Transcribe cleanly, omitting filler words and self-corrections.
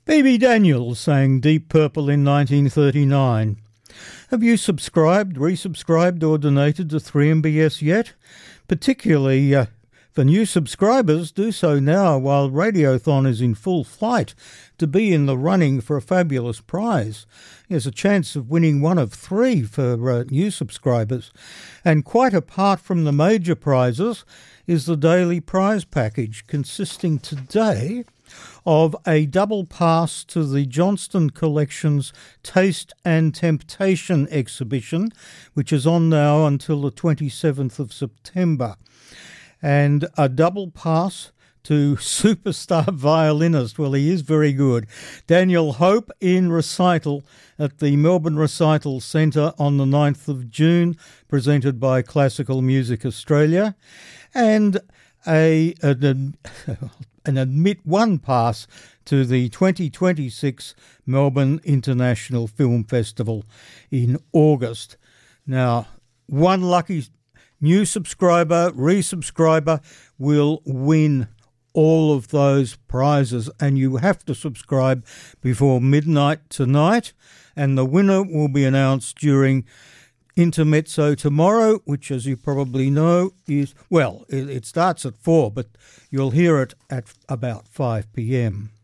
B.B. Daniels sang Deep Purple in 1939. Have you subscribed, resubscribed or donated to 3MBS yet? Particularly for new subscribers, do so now while Radiothon is in full flight to be in the running for a fabulous prize. There's a chance of winning one of three for new subscribers. And quite apart from the major prizes is the daily prize package, consisting today of a double pass to the Johnston Collection's Taste and Temptation exhibition, which is on now until the 27th of September, and a double pass to superstar violinist, well, he is very good, Daniel Hope, in recital at the Melbourne Recital Centre on the 9th of June, presented by Classical Music Australia, and an admit one pass to the 2026 Melbourne International Film Festival in August. Now, one lucky new subscriber, resubscriber will win all of those prizes, and you have to subscribe before midnight tonight, and the winner will be announced during Intermezzo tomorrow, which, as you probably know, is, well, it starts at 4, but you'll hear it at about 5 p.m.